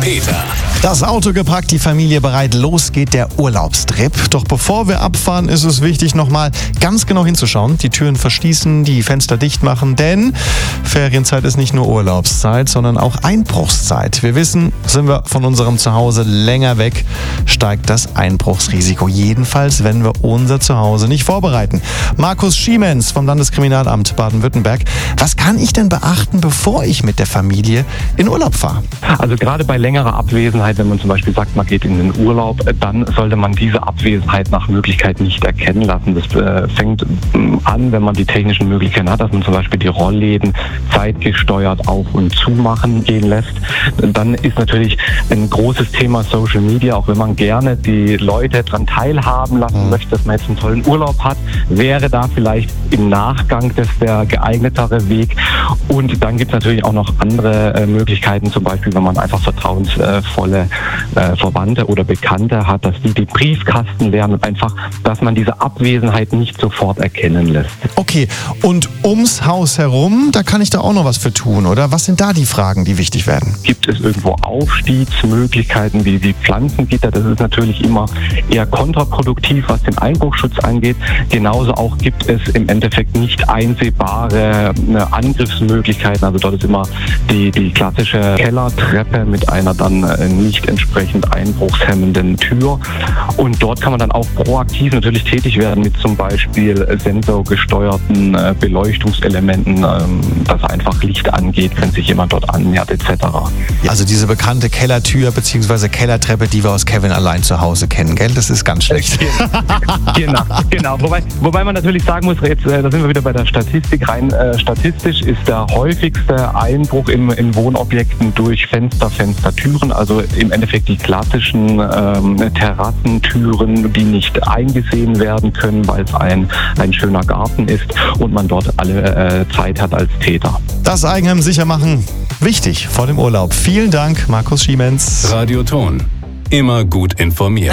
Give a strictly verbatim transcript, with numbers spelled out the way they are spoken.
Peter. Das Auto gepackt, die Familie bereit, los geht der Urlaubstrip. Doch bevor wir abfahren, ist es wichtig, nochmal ganz genau hinzuschauen. Die Türen verschließen, die Fenster dicht machen, denn Ferienzeit ist nicht nur Urlaubszeit, sondern auch Einbruchszeit. Wir wissen, sind wir von unserem Zuhause länger weg, steigt das Einbruchsrisiko. Jedenfalls, wenn wir unser Zuhause nicht vorbereiten. Markus Schiemens vom Landeskriminalamt Baden-Württemberg. Was kann ich denn beachten, bevor ich mit der Familie in Urlaub fahre? Also gerade bei längerer Abwesenheit, wenn man zum Beispiel sagt, man geht in den Urlaub, dann sollte man diese Abwesenheit nach Möglichkeit nicht erkennen lassen. Das äh, fängt an, wenn man die technischen Möglichkeiten hat, dass man zum Beispiel die Rollläden zeitgesteuert auf- und zumachen gehen lässt. Dann ist natürlich ein großes Thema Social Media, auch wenn man gerne die Leute daran teilhaben lassen möchte, dass man jetzt einen tollen Urlaub hat, wäre da vielleicht im Nachgang das der geeignetere Weg. Und dann gibt es natürlich auch noch andere äh, Möglichkeiten, zum Beispiel, wenn man einfach vertrauensvolle äh, Verwandte oder Bekannte hat, dass die den Briefkasten lernen und einfach, dass man diese Abwesenheit nicht sofort erkennen lässt. Okay, und ums Haus herum, da kann ich da auch noch was für tun, oder? Was sind da die Fragen, die wichtig werden? Gibt es irgendwo Aufstiegsmöglichkeiten wie die Pflanzengitter? Das ist natürlich immer eher kontraproduktiv, was den Einbruchschutz angeht. Genauso auch gibt es im Endeffekt nicht einsehbare äh, Angriffsmöglichkeiten. Also dort ist immer die, die klassische Kellertreppe mit einer dann äh, nicht entsprechend einbruchshemmenden Tür. Und dort kann man dann auch proaktiv natürlich tätig werden mit zum Beispiel äh, sensorgesteuerten äh, Beleuchtungselementen, äh, dass einfach Licht angeht, wenn sich jemand dort annähert et cetera. Also diese bekannte Kellertür bzw. Kellertreppe, die wir aus Kevin allein zu Hause kennen, gell? Das ist ganz schlecht. Genau, genau. Wobei, wobei man natürlich sagen muss, jetzt, äh, da sind wir wieder bei der Statistik, rein äh, statistisch ist der häufigste Einbruch im, in Wohnobjekten durch Fenster, Fenstertüren, also im Endeffekt die klassischen ähm, Terrassentüren, die nicht eingesehen werden können, weil es ein, ein schöner Garten ist und man dort alle äh, Zeit hat als Täter. Das Eigenheim sicher machen, wichtig vor dem Urlaub. Vielen Dank, Markus Schiemens. Radioton. Immer gut informiert.